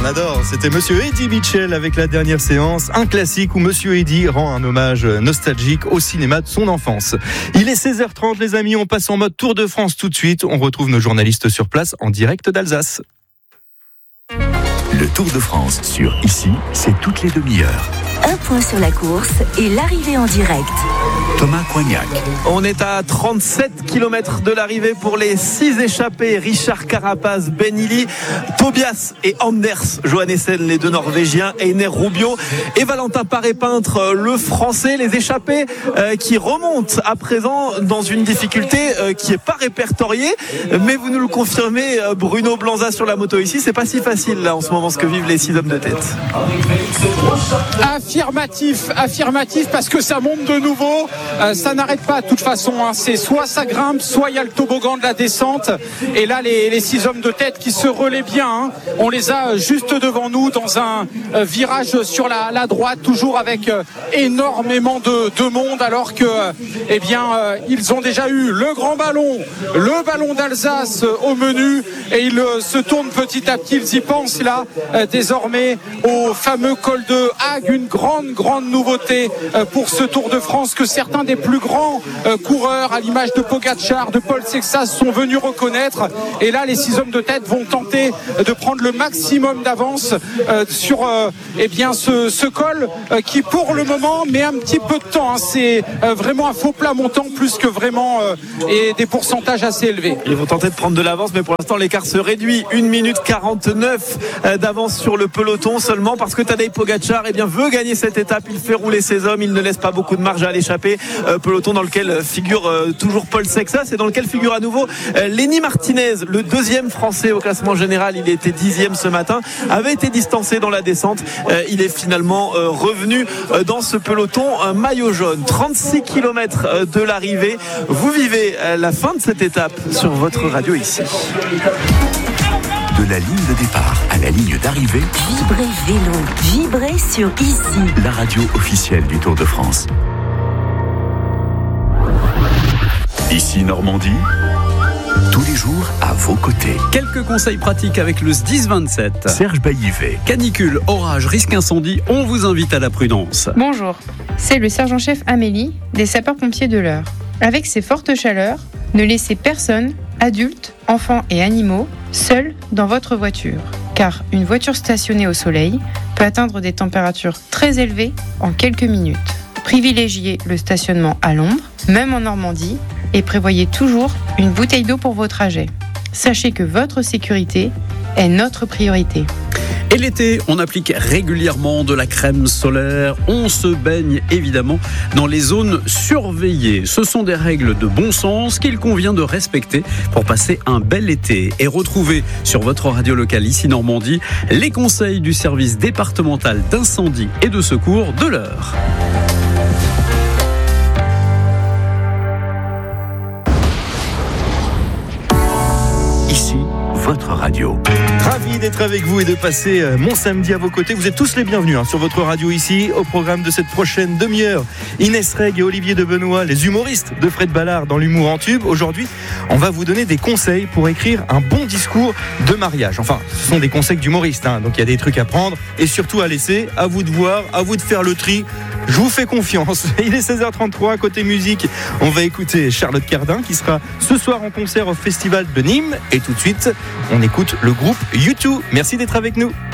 adore. C'était Monsieur Eddie Mitchell avec la dernière séance, un classique où Monsieur Eddie rend un hommage nostalgique au cinéma de son enfance. Il est 16h30 les amis, on passe en mode Tour de France tout de suite. On retrouve nos journalistes sur place en direct d'Alsace. Le Tour de France sur Ici, c'est toutes les demi-heures. Un point sur la course et l'arrivée en direct. Thomas Coignac. On est à 37 km de l'arrivée pour les 6 échappés. Richard Carapaz, Ben Illy, Tobias et Anders Johannessen, les deux Norvégiens, Einer Rubio et Valentin Paré-Peintre, le Français. Les échappés qui remontent à présent dans une difficulté qui n'est pas répertoriée. Mais vous nous le confirmez, Bruno Blanza sur la moto ici, c'est pas si facile là en ce moment ce que vivent les 6 hommes de tête. Affirmatif parce que ça monte de nouveau, ça n'arrête pas de toute façon, hein. C'est soit ça grimpe, soit il y a le toboggan de la descente et là les 6 hommes de tête qui se relaient bien, hein. On les a juste devant nous dans un virage sur la droite, toujours avec énormément de monde alors que ils ont déjà eu le ballon d'Alsace au menu et ils se tournent petit à petit, ils y pensent là désormais au fameux col de Hague, une grande nouveauté pour ce Tour de France que certains des plus grands coureurs à l'image de Pogačar, de Paul Sexas sont venus reconnaître et là les 6 hommes de tête vont tenter de prendre le maximum d'avance sur ce col qui pour le moment met un petit peu de temps, hein. C'est vraiment un faux plat montant plus que vraiment et des pourcentages assez élevés. Ils vont tenter de prendre de l'avance mais pour l'instant l'écart se réduit, 1 minute 49 d'avance sur le peloton seulement parce que Tadej Pogačar veut gagner cette étape, il fait rouler ses hommes, il ne laisse pas beaucoup de marge à l'échappée, peloton dans lequel figure toujours Paul Sexas et dans lequel figure à nouveau Lenny Martinez, le deuxième français au classement général. Il était 10e ce matin, avait été distancé dans la descente, il est finalement revenu dans ce peloton maillot jaune. 36 km de l'arrivée, vous vivez la fin de cette étape sur votre radio ici. De la ligne de départ à la ligne d'arrivée, Vibrez vélo, vibrez sur Ici. la radio officielle du Tour de France. Ici Normandie, tous les jours à vos côtés. Quelques conseils pratiques avec le SDIS 27. Serge Baillivet. Canicule, orage, risque incendie, on vous invite à la prudence. Bonjour, c'est le sergent-chef Amélie des sapeurs-pompiers de l'Eure. Avec ces fortes chaleurs, ne laissez personne, adultes, enfants et animaux, seuls dans votre voiture. Car une voiture stationnée au soleil peut atteindre des températures très élevées en quelques minutes. Privilégiez le stationnement à l'ombre, même en Normandie, et prévoyez toujours une bouteille d'eau pour vos trajets. Sachez que votre sécurité est notre priorité. Et l'été, on applique régulièrement de la crème solaire. On se baigne évidemment dans les zones surveillées. Ce sont des règles de bon sens qu'il convient de respecter pour passer un bel été. Et retrouvez sur votre radio locale Ici Normandie les conseils du service départemental d'incendie et de secours de l'Eure. Ici, votre radio. Ravi d'être avec vous et de passer mon samedi à vos côtés. Vous êtes tous les bienvenus sur votre radio ici. Au programme de cette prochaine demi-heure, Inès Reg et Olivier de Benoît, les humoristes de Fred Ballard dans l'humour en tube. Aujourd'hui, on va vous donner des conseils pour écrire un bon discours de mariage. Enfin, ce sont des conseils d'humoristes, hein, donc il y a des trucs à prendre et surtout à laisser. À vous de voir, à vous de faire le tri. Je vous fais confiance. Il est 16h33, côté musique, on va écouter Charlotte Cardin qui sera ce soir en concert au Festival de Nîmes. Et tout de suite, on écoute le groupe U2. Merci d'être avec nous.